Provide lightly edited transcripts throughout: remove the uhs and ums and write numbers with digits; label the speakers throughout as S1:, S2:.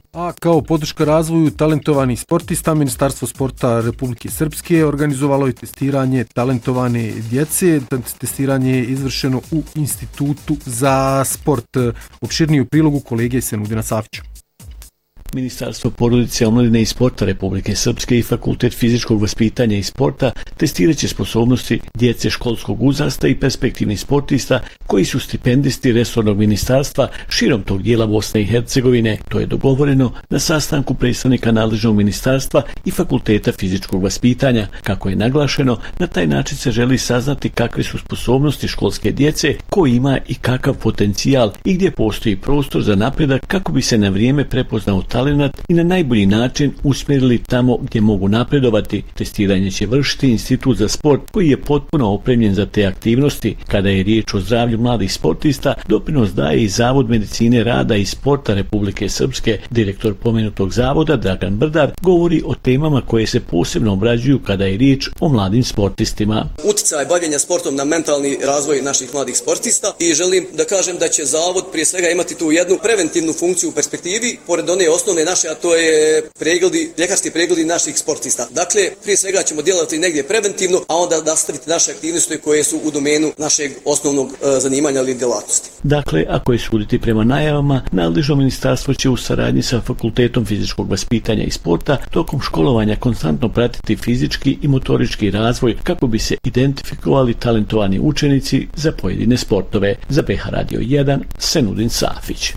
S1: A kao podrška razvoju talentovanih sportista, Ministarstvo sporta Republike Srpske organizovalo je testiranje talentovane djece. Testiranje je izvršeno u Institutu za sport. Opširniji u prilogu kolege Senudina Safića.
S2: Ministarstvo porodice, omladine i sporta Republike Srpske i Fakultet fizičkog vaspitanja i sporta testiraće sposobnosti djece školskog uzrasta i perspektivnih sportista koji su stipendisti resornog ministarstva širom tog dijela Bosne i Hercegovine. To je dogovoreno na sastanku predstavnika nadležnog ministarstva i Fakulteta fizičkog vaspitanja. Kako je naglašeno, na taj način se želi saznati kakve su sposobnosti školske djece, ko ima i kakav potencijal i gdje postoji prostor za napredak kako bi se na vrijeme prepoznao talenat i na najbolji način usmjerili tamo gdje mogu napredovati. Testiranje će vršiti Institut za sport koji je potpuno opremljen za te aktivnosti. Kada je riječ o zdravlju mladih sportista, doprinos daje i Zavod medicine rada i sporta Republike Srpske. Direktor pomenutog zavoda, Dragan Brdar, govori o temama koje se posebno obrađuju kada je riječ o mladim sportistima.
S3: Uticaj bavljenja sportom na mentalni razvoj naših mladih sportista i želim da kažem da će Zavod prije svega imati tu jednu preventivnu funkciju u perspektivi, pored one osnovne naše, a to je ljekarski pregledi naših sportista. Dakle, prije svega ćemo djelovati negdje preventivno, a onda nastaviti naše aktivnosti koje su u domenu našeg osnovnog zanimanja ili djelatnosti.
S2: Dakle, ako je suditi prema najavama, nadležno ministarstvo će u saradnji sa Fakultetom fizičkog vaspitanja i sporta tokom školovanja konstantno pratiti fizički i motorički razvoj kako bi se identifikovali talentovani učenici za pojedine sportove. Za BH Radio 1, Senudin Safić.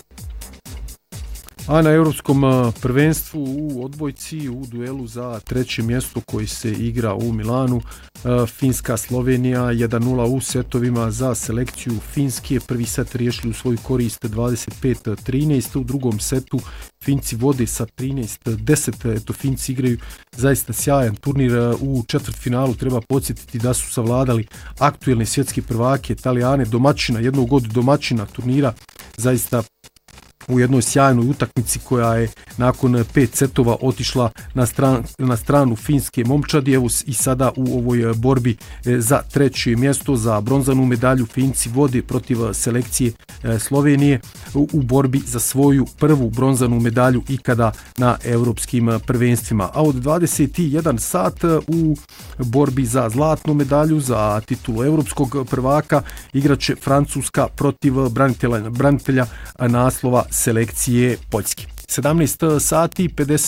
S1: A na europskom prvenstvu u odbojci u duelu za treće mjesto koji se igra u Milanu, Finska-Slovenija 1-0 u setovima za selekciju Finske. Prvi set riješili u svoju korist 25-13, u drugom setu Finci vode sa 13-10. Eto, Finci igraju zaista sjajan turnir. U četvrtfinalu treba podsjetiti da su savladali aktuelne svjetske prvake Italijane, domaćina, jednog od domaćina turnira, zaista u jednoj sjajnoj utakmici koja je nakon 5 setova otišla na stranu finske momčadi. Evo i sada u ovoj borbi za treće mjesto, za bronzanu medalju, Finci vode protiv selekcije Slovenije u borbi za svoju prvu bronzanu medalju ikada na europskim prvenstvima. A od 21 sat u borbi za zlatnu medalju, za titulu europskog prvaka, igraće Francuska protiv branitelja naslova selekcije Poljske. 17 sati,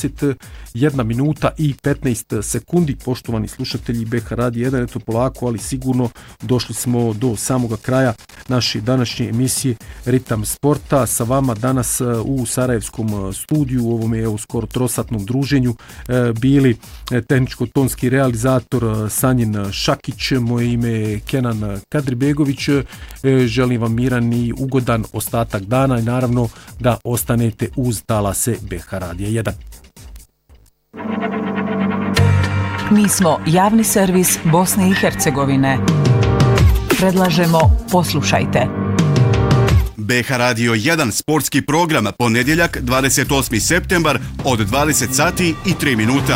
S1: 51 minuta i 15 sekundi. Poštovani slušatelji BH Radio 1, eto polako, ali sigurno došli smo do samoga kraja naše današnje emisije Ritam sporta. Sa vama danas u Sarajevskom studiju, u ovome evo skoro trosatnom druženju, bili tehničko-tonski realizator Sanjin Šakić, moje ime je Kenan Kadribegović. Želim vam miran i ugodan ostatak dana i naravno da ostanete uz talase BH Radija 1.
S4: Mi smo javni servis Bosne i Hercegovine. Predlažemo poslušajte.
S5: BH Radio 1 sportski program, ponedjeljak 28. septembar od 20 sati i 3 minuta.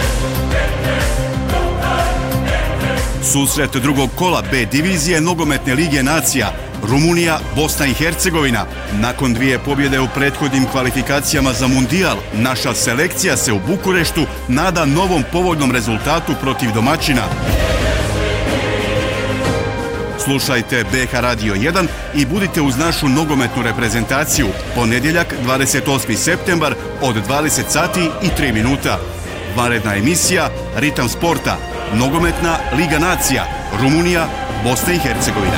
S5: Susret drugog kola B divizije nogometne lige nacija Rumunija, Bosna i Hercegovina. Nakon 2 pobjede u prethodnim kvalifikacijama za mundijal, naša selekcija se u Bukureštu nada novom povoljnom rezultatu protiv domaćina. Slušajte BH Radio 1 i budite uz našu nogometnu reprezentaciju ponedjeljak 28. septembar od 20 sati i 3 minuta. Vanredna emisija Ritam sporta, nogometna liga nacija, Rumunija, Bosna i Hercegovina.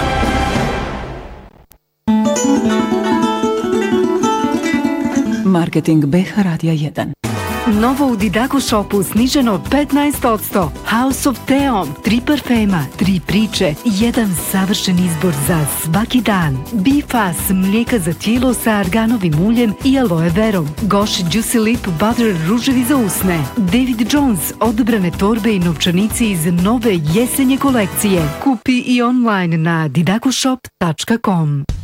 S4: Marketing BH Radija 1.
S6: Novo u Didaku Shopu sniženo 15%. House of Theom, 3 parfema, 3 priče, 1 savršen izbor za svaki dan. Bifas, mlijeka za tijelo sa arganovim uljem i aloe verom. Gosh Juicy Lip Butter, ruževi za usne. David Jones, odabrane torbe i novčanici iz nove jesenje kolekcije. Kupi i online na didakushop.com.